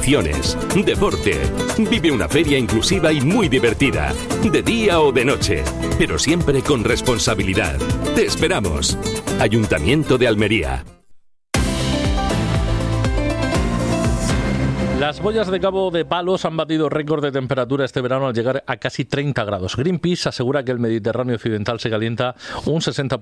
tradiciones, deporte. Vive una feria inclusiva y muy divertida, de día o de noche, pero siempre con responsabilidad. Te esperamos. Ayuntamiento de Almería. Las boyas de Cabo de Palos han batido récord de temperatura este verano al llegar a casi 30 grados. Greenpeace asegura que el Mediterráneo occidental se calienta un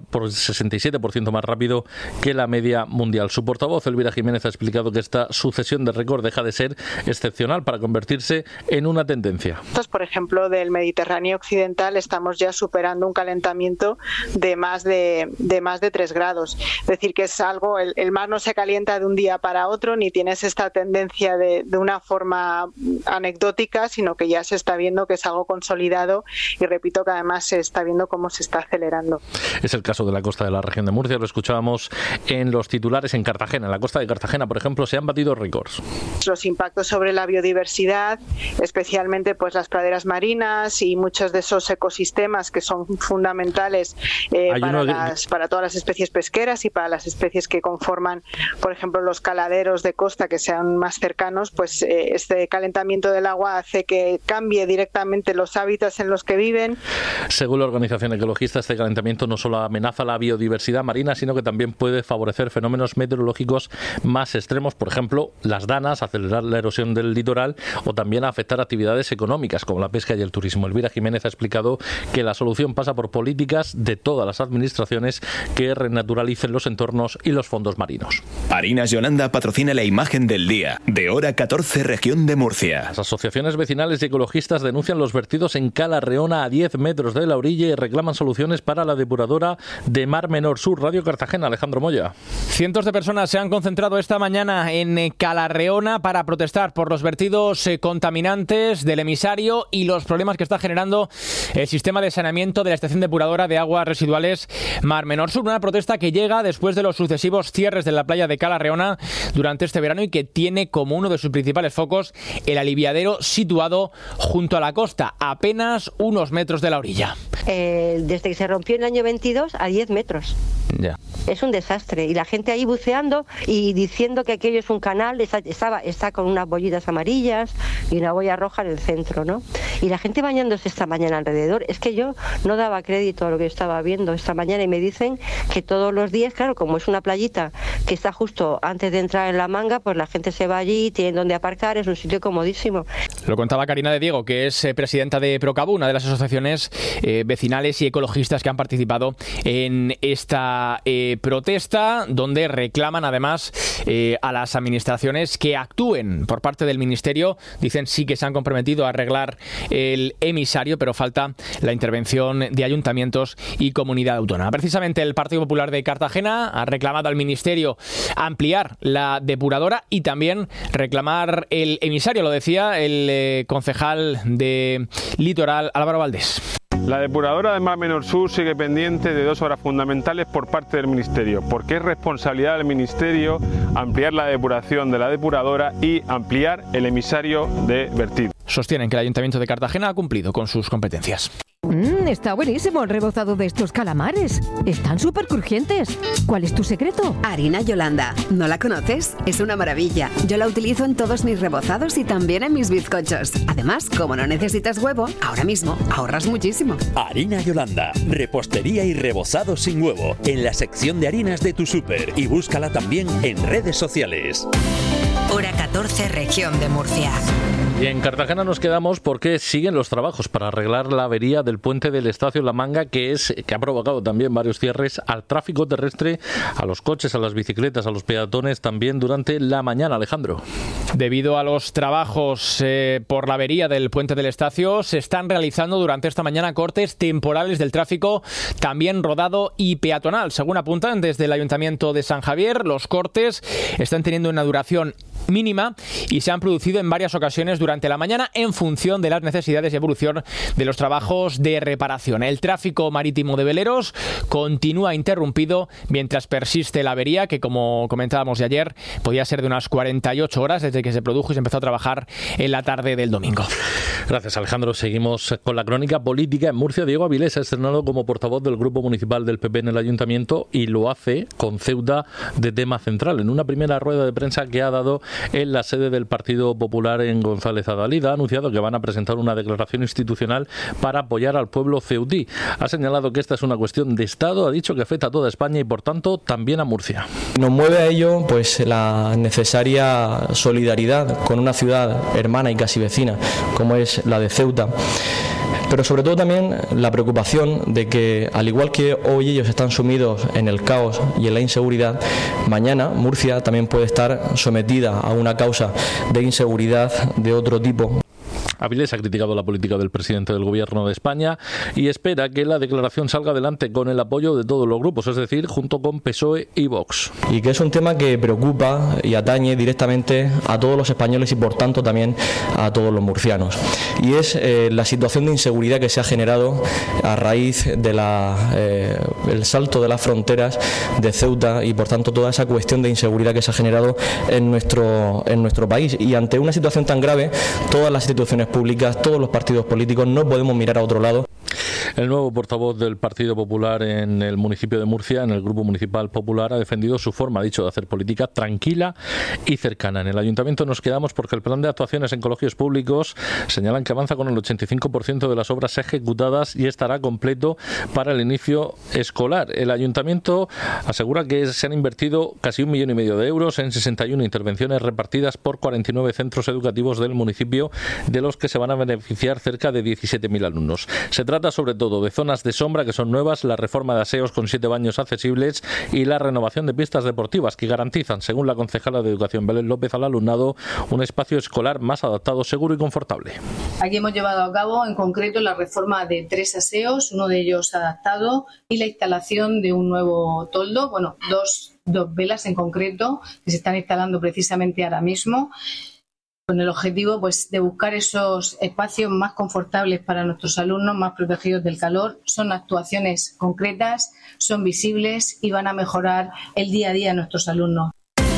67% más rápido que la media mundial. Su portavoz, Elvira Jiménez, ha explicado que esta sucesión de récord deja de ser excepcional para convertirse en una tendencia. Por ejemplo, del Mediterráneo occidental estamos ya superando un calentamiento de más de 3 grados. Es decir, que es algo, el mar no se calienta de un día para otro, ni tienes esta tendencia de una forma anecdótica, sino que ya se está viendo que es algo consolidado y repito que además se está viendo cómo se está acelerando. Es el caso de la costa de la región de Murcia, lo escuchábamos en los titulares. En Cartagena, en la costa de Cartagena, por ejemplo, se han batido récords. Los impactos sobre la biodiversidad, especialmente pues las praderas marinas y muchos de esos ecosistemas que son fundamentales para todas las especies pesqueras y para las especies que conforman, por ejemplo, los caladeros de costa que sean más cercanos, pues este calentamiento del agua hace que cambie directamente los hábitats en los que viven. Según la organización ecologista, este calentamiento no solo amenaza la biodiversidad marina, sino que también puede favorecer fenómenos meteorológicos más extremos, por ejemplo, las danas, acelerar la erosión del litoral o también afectar actividades económicas como la pesca y el turismo. Elvira Jiménez ha explicado que la solución pasa por políticas de todas las administraciones que renaturalicen los entornos y los fondos marinos. Harinas Yolanda patrocina la imagen del día de Hora 14, región de Murcia. Las asociaciones vecinales y ecologistas denuncian los vertidos en Cala Reona a 10 metros de la orilla y reclaman soluciones para la depuradora de Mar Menor Sur. Radio Cartagena, Alejandro Moya. Cientos de personas se han concentrado esta mañana en Cala Reona para protestar por los vertidos contaminantes del emisario y los problemas que está generando el sistema de saneamiento de la estación depuradora de aguas residuales Mar Menor Sur. Una protesta que llega después de los sucesivos cierres de la playa de Cala Reona durante este verano y que tiene como uno de sus principales focos el aliviadero situado junto a la costa, apenas unos metros de la orilla. Desde que se rompió en el año 22 a 10 metros. Ya. Es un desastre. Y la gente ahí buceando y diciendo que aquello es un canal, está con unas bollitas amarillas y una boya roja en el centro, ¿no? Y la gente bañándose esta mañana alrededor. Es que yo no daba crédito a lo que estaba viendo esta mañana y me dicen que todos los días, claro, como es una playita que está justo antes de entrar en la Manga, pues la gente se va allí, tienen donde aparcar, es un sitio comodísimo. Lo contaba Karina de Diego, que es presidenta de Procabu, una de las asociaciones vecinales y ecologistas que han participado en esta protesta, donde reclaman además a las administraciones que actúen por parte del Ministerio. Dicen sí que se han comprometido a arreglar el emisario, pero falta la intervención de ayuntamientos y comunidad autónoma. Precisamente el Partido Popular de Cartagena ha reclamado al Ministerio ampliar la depuradora y también reclamar el emisario, lo decía el concejal de Litoral, Álvaro Valdés. La depuradora de Mar Menor Sur sigue pendiente de 2 obras fundamentales por parte del Ministerio, porque es responsabilidad del Ministerio ampliar la depuración de la depuradora y ampliar el emisario de vertido. Sostienen que el Ayuntamiento de Cartagena ha cumplido con sus competencias. Está buenísimo el rebozado de estos calamares. Están súper crujientes. ¿Cuál es tu secreto? Harina Yolanda. ¿No la conoces? Es una maravilla. Yo la utilizo en todos mis rebozados y también en mis bizcochos. Además, como no necesitas huevo, ahora mismo ahorras muchísimo. Harina Yolanda. Repostería y rebozado sin huevo. En la sección de harinas de tu súper. Y búscala también en redes sociales. Hora 14, región de Murcia. Y en Cartagena nos quedamos porque siguen los trabajos para arreglar la avería del puente del Estacio La Manga, que ha provocado también varios cierres al tráfico terrestre, a los coches, a las bicicletas, a los peatones también durante la mañana. Alejandro. Debido a los trabajos por la avería del puente del Estacio, se están realizando durante esta mañana cortes temporales del tráfico, también rodado y peatonal. Según apuntan desde el Ayuntamiento de San Javier, los cortes están teniendo una duración mínima y se han producido en varias ocasiones durante la mañana en función de las necesidades y evolución de los trabajos de reparación. El tráfico marítimo de veleros continúa interrumpido mientras persiste la avería, que como comentábamos de ayer, podía ser de unas 48 horas desde que se produjo y se empezó a trabajar en la tarde del domingo. Gracias, Alejandro. Seguimos con la crónica política. En Murcia, Diego Avilés ha estrenado como portavoz del Grupo Municipal del PP en el Ayuntamiento y lo hace con Ceuta de tema central. En una primera rueda de prensa que ha dado en la sede del Partido Popular en González Adalid, ha anunciado que van a presentar una declaración institucional para apoyar al pueblo ceutí. Ha señalado que esta es una cuestión de Estado, ha dicho que afecta a toda España y por tanto también a Murcia. Nos mueve a ello pues la necesaria solidaridad con una ciudad hermana y casi vecina como es la de Ceuta, pero sobre todo también la preocupación de que, al igual que hoy ellos están sumidos en el caos y en la inseguridad, mañana Murcia también puede estar sometida a una causa de inseguridad de otro tipo. Avilés ha criticado la política del presidente del Gobierno de España y espera que la declaración salga adelante con el apoyo de todos los grupos, es decir, junto con PSOE y Vox. Y que es un tema que preocupa y atañe directamente a todos los españoles y por tanto también a todos los murcianos. Y es la situación de inseguridad que se ha generado a raíz de el salto de las fronteras de Ceuta y por tanto toda esa cuestión de inseguridad que se ha generado en nuestro país. Y ante una situación tan grave, todas las instituciones públicas, todos los partidos políticos no podemos mirar a otro lado. El nuevo portavoz del Partido Popular en el municipio de Murcia, en el Grupo Municipal Popular, ha defendido su forma, ha dicho, de hacer política tranquila y cercana. En el Ayuntamiento nos quedamos porque el plan de actuaciones en colegios públicos señalan que avanza con el 85% de las obras ejecutadas y estará completo para el inicio escolar. El Ayuntamiento asegura que se han invertido casi 1,5 millones de euros en 61 intervenciones repartidas por 49 centros educativos del municipio, de los que se van a beneficiar cerca de 17.000 alumnos. Se trata sobre todo de zonas de sombra que son nuevas, la reforma de aseos con 7 baños accesibles y la renovación de pistas deportivas que garantizan, según la concejala de Educación Belén López, al alumnado un espacio escolar más adaptado, seguro y confortable. Aquí hemos llevado a cabo en concreto la reforma de 3 aseos, uno de ellos adaptado, y la instalación de un nuevo toldo, dos velas en concreto que se están instalando precisamente ahora mismo, con el objetivo de buscar esos espacios más confortables para nuestros alumnos, más protegidos del calor. Son actuaciones concretas, son visibles y van a mejorar el día a día de nuestros alumnos.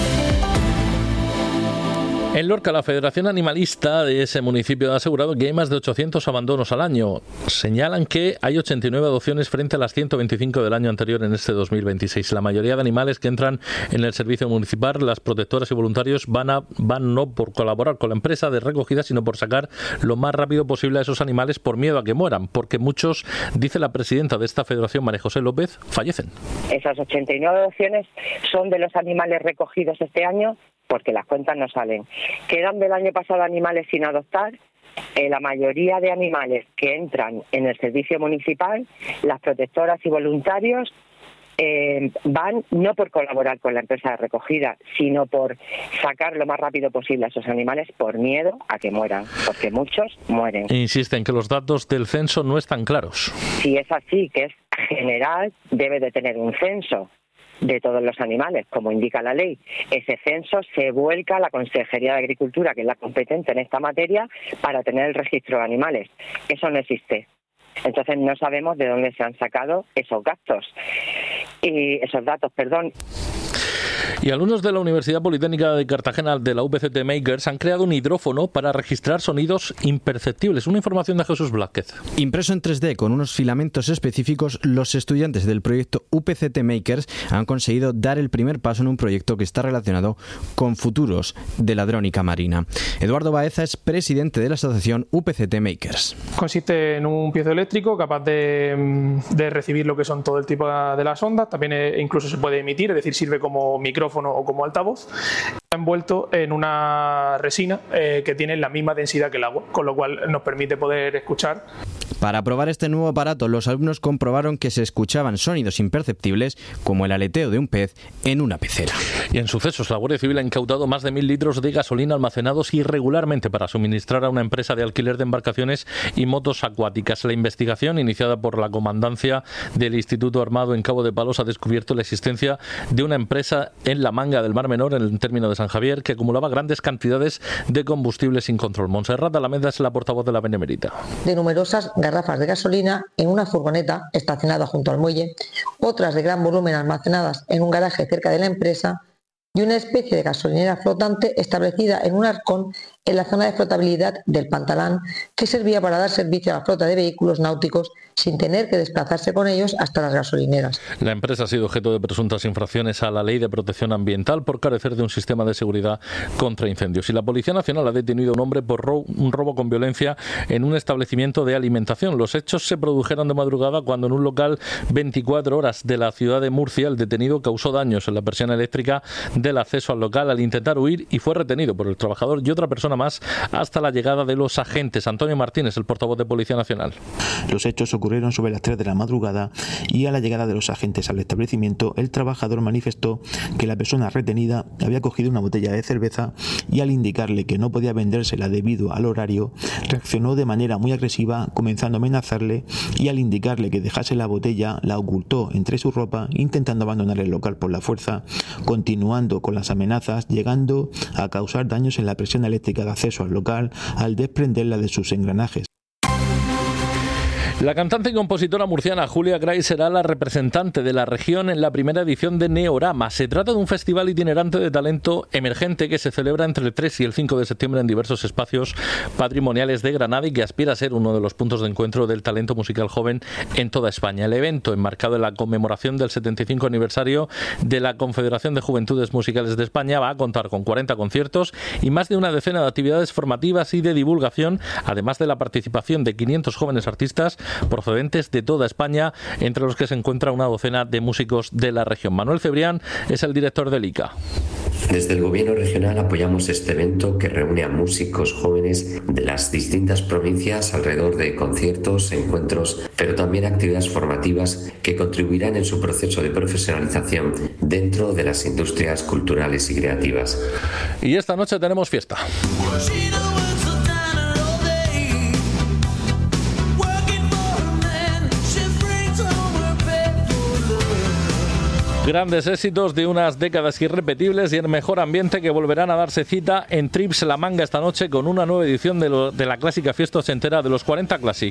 En Lorca, la Federación Animalista de ese municipio ha asegurado que hay más de 800 abandonos al año. Señalan que hay 89 adopciones frente a las 125 del año anterior en este 2026. La mayoría de animales que entran en el servicio municipal, las protectoras y voluntarios van no por colaborar con la empresa de recogida, sino por sacar lo más rápido posible a esos animales por miedo a que mueran, porque muchos, dice la presidenta de esta federación, María José López, fallecen. Esas 89 adopciones son de los animales recogidos este año, porque las cuentas no salen. Quedan del año pasado animales sin adoptar. La mayoría de animales que entran en el servicio municipal, las protectoras y voluntarios, van no por colaborar con la empresa de recogida, sino por sacar lo más rápido posible a esos animales por miedo a que mueran, porque muchos mueren. Insisten que los datos del censo no están claros. Si es así, que es general, debe de tener un censo de todos los animales, como indica la ley. Ese censo se vuelca a la Consejería de Agricultura, que es la competente en esta materia, para tener el registro de animales. Eso no existe. Entonces no sabemos de dónde se han sacado esos datos. Y alumnos de la Universidad Politécnica de Cartagena de la UPCT Makers han creado un hidrófono para registrar sonidos imperceptibles. Una información de Jesús Blázquez. Impreso en 3D con unos filamentos específicos, los estudiantes del proyecto UPCT Makers han conseguido dar el primer paso en un proyecto que está relacionado con futuros de la drónica marina. Eduardo Baeza es presidente de la asociación UPCT Makers. Consiste en un piezoeléctrico capaz de recibir lo que son todo el tipo de las ondas. También incluso se puede emitir, es decir, sirve como micrófono o como altavoz. Está envuelto en una resina que tiene la misma densidad que el agua, con lo cual nos permite poder escuchar. Para probar este nuevo aparato, los alumnos comprobaron que se escuchaban sonidos imperceptibles, como el aleteo de un pez en una pecera. Y en sucesos, la Guardia Civil ha incautado más de 1.000 litros de gasolina almacenados irregularmente para suministrar a una empresa de alquiler de embarcaciones y motos acuáticas. La investigación, iniciada por la comandancia del Instituto Armado en Cabo de Palos, ha descubierto la existencia de una empresa en la Manga del Mar Menor, en el término de San Javier, que acumulaba grandes cantidades de combustible sin control. Montserrat Alameda es la portavoz de la Benemérita. De numerosas garrafas de gasolina en una furgoneta estacionada junto al muelle, otras de gran volumen almacenadas en un garaje cerca de la empresa y una especie de gasolinera flotante establecida en un arcón en la zona de flotabilidad del Pantalán, que servía para dar servicio a la flota de vehículos náuticos sin tener que desplazarse con ellos hasta las gasolineras. La empresa ha sido objeto de presuntas infracciones a la Ley de Protección Ambiental por carecer de un sistema de seguridad contra incendios. Y la Policía Nacional ha detenido a un hombre por un robo con violencia en un establecimiento de alimentación. Los hechos se produjeron de madrugada cuando en un local 24 horas de la ciudad de Murcia el detenido causó daños en la persiana eléctrica del acceso al local al intentar huir y fue retenido por el trabajador y otra persona más hasta la llegada de los agentes. Antonio Martínez, el portavoz de Policía Nacional. Los hechos ocurrieron sobre las 3 de la madrugada y a la llegada de los agentes al establecimiento, el trabajador manifestó que la persona retenida había cogido una botella de cerveza y al indicarle que no podía vendérsela debido al horario, reaccionó de manera muy agresiva, comenzando a amenazarle, y al indicarle que dejase la botella, la ocultó entre su ropa, intentando abandonar el local por la fuerza, continuando con las amenazas, llegando a causar daños en la presión eléctrica de acceso al local al desprenderla de sus engranajes. La cantante y compositora murciana Julia Gray será la representante de la región en la primera edición de Neorama. Se trata de un festival itinerante de talento emergente que se celebra entre el 3 y el 5 de septiembre en diversos espacios patrimoniales de Granada y que aspira a ser uno de los puntos de encuentro del talento musical joven en toda España. El evento, enmarcado en la conmemoración del 75 aniversario de la Confederación de Juventudes Musicales de España, va a contar con 40 conciertos y más de una decena de actividades formativas y de divulgación, además de la participación de 500 jóvenes artistas procedentes de toda España, entre los que se encuentra una docena de músicos de la región. Manuel Cebrián es el director del ICA. Desde el Gobierno regional apoyamos este evento que reúne a músicos jóvenes de las distintas provincias alrededor de conciertos, encuentros, pero también actividades formativas que contribuirán en su proceso de profesionalización dentro de las industrias culturales y creativas. Y esta noche tenemos fiesta. Grandes éxitos de unas décadas irrepetibles y el mejor ambiente que volverán a darse cita en Trips La Manga esta noche con una nueva edición de la clásica fiesta ochentera de los 40 Classic.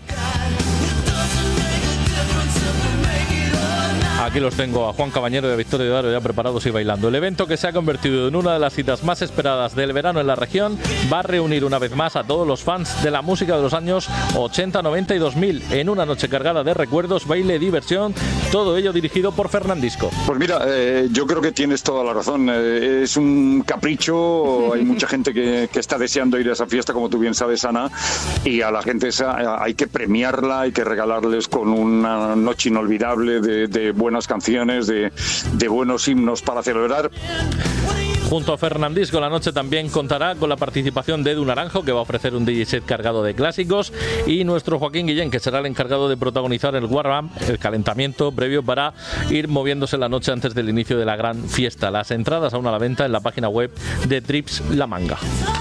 Aquí los tengo a Juan Cabañero y a Victoria de Aro ya preparados y bailando. El evento, que se ha convertido en una de las citas más esperadas del verano en la región, va a reunir una vez más a todos los fans de la música de los años 80, 90 y 2000 en una noche cargada de recuerdos, baile, diversión, todo ello dirigido por Fernandisco. Pues mira, yo creo que tienes toda la razón. Es un capricho, hay mucha gente que está deseando ir a esa fiesta, como tú bien sabes, Ana, y a la gente esa hay que premiarla, hay que regalarles con una noche inolvidable de buenas canciones, de buenos himnos para celebrar. Junto a Fernandisco, la noche también contará con la participación de Edu Naranjo, que va a ofrecer un DJ set cargado de clásicos, y nuestro Joaquín Guillén, que será el encargado de protagonizar el warm-up, el calentamiento previo para ir moviéndose la noche antes del inicio de la gran fiesta. Las entradas aún a la venta en la página web de Trips La Manga.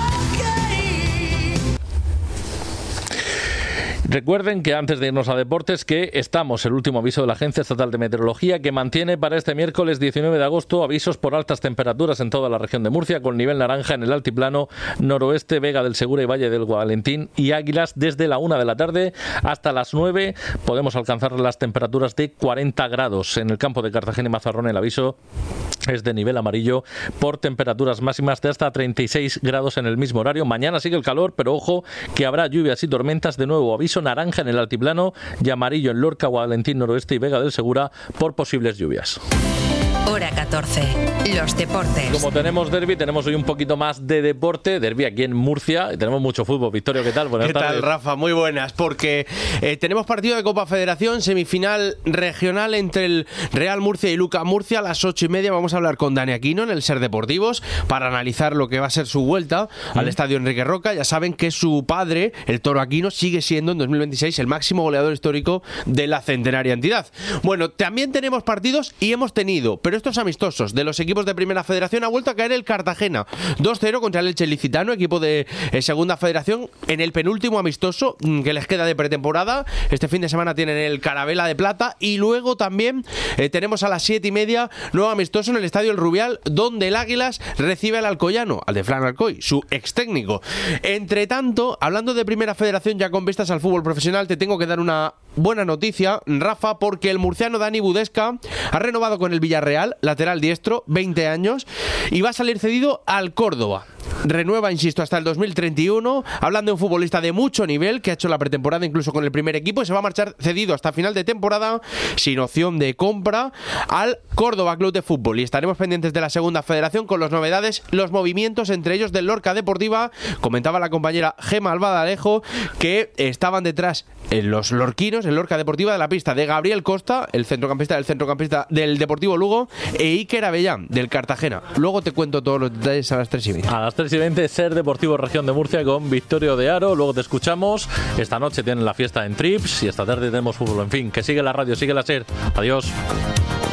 Recuerden que antes de irnos a deportes, que estamos, el último aviso de la Agencia Estatal de Meteorología, que mantiene para este miércoles 19 de agosto avisos por altas temperaturas en toda la región de Murcia, con nivel naranja en el altiplano noroeste, Vega del Segura y Valle del Guadalentín y Águilas. Desde la 1 de la tarde hasta las 9 podemos alcanzar las temperaturas de 40 grados. En el campo de Cartagena y Mazarrón el aviso es de nivel amarillo por temperaturas máximas de hasta 36 grados en el mismo horario. Mañana sigue el calor, pero ojo que habrá lluvias y tormentas. De nuevo aviso naranja en el altiplano y amarillo en Lorca, Guadalentín, noroeste y Vega del Segura por posibles lluvias. Hora 14. Los deportes. Como tenemos derbi, tenemos hoy un poquito más de deporte. Derbi aquí en Murcia y tenemos mucho fútbol. Victorio, ¿qué tal? Buenas tardes. ¿Qué tal, Rafa? Muy buenas, porque tenemos partido de Copa Federación, semifinal regional entre el Real Murcia y Lucas Murcia a las 8:30. Vamos a hablar con Dani Aquino en el Ser Deportivos para analizar lo que va a ser su vuelta al Estadio Enrique Roca. Ya saben que su padre, el Toro Aquino, sigue siendo en 2026 el máximo goleador histórico de la centenaria entidad. Bueno, también tenemos partidos y hemos tenido, pero estos amistosos de los equipos de Primera Federación. Ha vuelto a caer el Cartagena 2-0 contra el Elche Licitano, equipo de Segunda Federación, en el penúltimo amistoso que les queda de pretemporada. Este fin de semana tienen el Carabela de Plata y luego también tenemos a las 7:30 nuevo amistoso en el Estadio El Rubial, donde el Águilas recibe al Alcoyano, al de Fran Alcoy, su ex técnico. Entre tanto, hablando de Primera Federación ya con vistas al fútbol profesional, te tengo que dar una buena noticia, Rafa, porque el murciano Dani Budesca ha renovado con el Villarreal, lateral diestro, 20 años, y va a salir cedido al Córdoba. Renueva, insisto, hasta el 2031, hablando de un futbolista de mucho nivel que ha hecho la pretemporada incluso con el primer equipo y se va a marchar cedido hasta final de temporada sin opción de compra al Córdoba Club de Fútbol. Y estaremos pendientes de la Segunda Federación con las novedades, los movimientos, entre ellos del Lorca Deportiva. Comentaba la compañera Gema Albadalejo que estaban detrás los lorquinos, el Lorca Deportiva, de la pista de Gabriel Costa, el centrocampista del Deportivo Lugo, e Iker Avellán del Cartagena. Luego te cuento todos los detalles a las 3:20. A las 3:20, Ser Deportivo Región de Murcia con Victorio de Aro. Luego te escuchamos. Esta noche tienen la fiesta en Trips y esta tarde tenemos fútbol. En fin, que sigue la radio, sigue la Ser. Adiós.